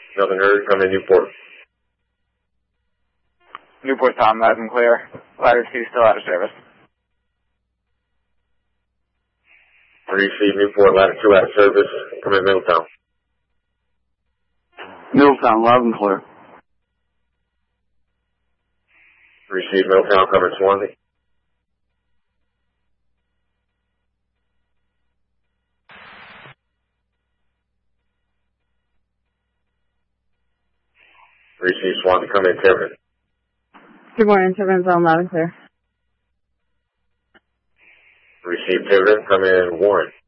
Nothing heard. Come in Newport. Newport Tom, loud and clear. Ladder 2 still out of service. Receive Newport, ladder 2 out of service. Come in Middletown. Middletown, loud and clear. Receive Middletown, come in Swansea. Receive Swansea, come in Tiverton. Good morning, Tiverton Zone, loud and clear. Receive Tiverton, come in Warren.